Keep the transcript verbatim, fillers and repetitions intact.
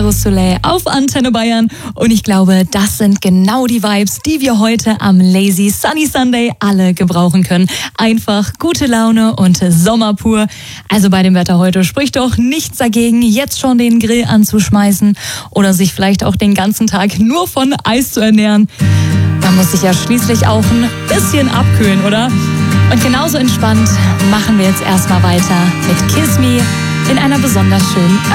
du Soleil auf Antenne Bayern. Und ich glaube, das sind genau die Vibes, die wir heute am Lazy Sunny Sunday alle gebrauchen können. Einfach gute Laune und Sommer pur. Also bei dem Wetter heute spricht doch nichts dagegen, jetzt schon den Grill anzuschmeißen oder sich vielleicht auch den ganzen Tag nur von Eis zu ernähren. Man muss sich ja schließlich auch ein bisschen abkühlen, oder? Und genauso entspannt machen wir jetzt erstmal weiter mit Kiss Me in einer besonders schönen